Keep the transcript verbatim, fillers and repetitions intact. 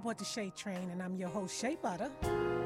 aboard the Shea Train, and I'm your host, Shea Butter.